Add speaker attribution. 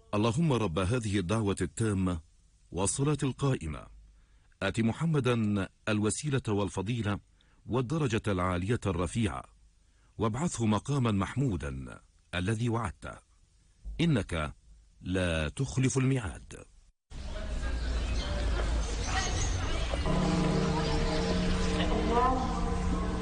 Speaker 1: اللهم رب هذه الدعوة التامة والصلاة القائمة، آت محمدا الوسيلة والفضيلة والدرجة العالية الرفيعة، وابعثه مقاما محمودا الذي وعدته، إنك لا تخلف الميعاد.